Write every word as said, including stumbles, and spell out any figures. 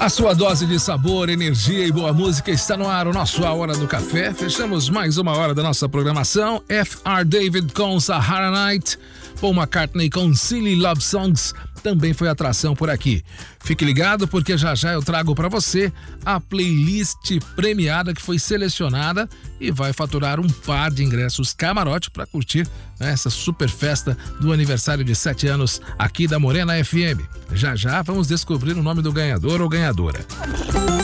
A sua dose de sabor, energia e boa música está no ar, o nosso A Hora do Café. Fechamos mais uma hora da nossa programação. F R David com Sahara Night, Paul McCartney com Silly Love Songs também foi atração por aqui. Fique ligado porque já já eu trago para você a playlist premiada que foi selecionada e vai faturar um par de ingressos camarote para curtir, né, essa super festa do aniversário de sete anos aqui da Morena F M. Já já vamos descobrir o nome do ganhador ou ganhadora.